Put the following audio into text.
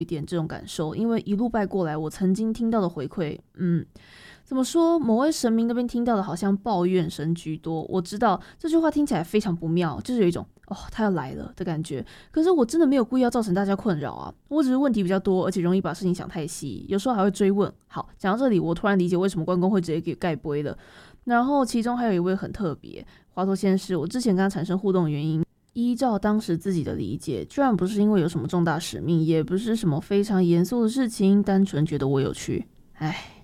一点这种感受，因为一路拜过来，我曾经听到的回馈，怎么说？某位神明那边听到的好像抱怨声居多。我知道这句话听起来非常不妙，就是有一种他要来了的感觉。可是我真的没有故意要造成大家困扰啊，我只是问题比较多，而且容易把事情想太细，有时候还会追问。好，讲到这里，我突然理解为什么关公会直接给盖杯了。然后其中还有一位很特别，华佗先生，我之前跟他产生互动的原因。依照当时自己的理解，居然不是因为有什么重大使命，也不是什么非常严肃的事情，单纯觉得我有趣。唉。